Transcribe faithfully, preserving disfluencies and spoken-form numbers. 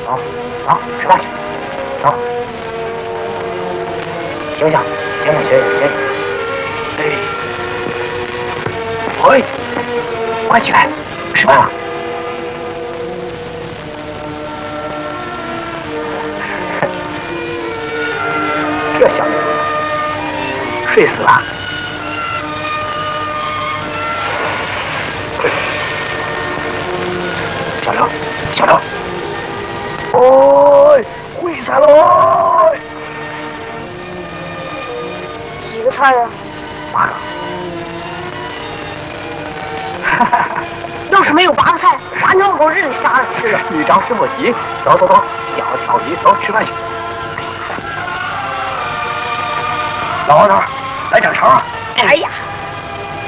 走走，吃饭去，走。醒醒，醒醒，醒醒，醒醒！哎，喂，快起来，吃饭了。这小妞睡死了。小刘，小刘，哦，回来喽！ 几个菜呀？ 八个。哈哈哈！ 要是没有八个菜，完全够日里瞎了吃了。 你着什么急？走走走，小乔一走，吃饭去。老王头，来整肠啊！ 哎呀！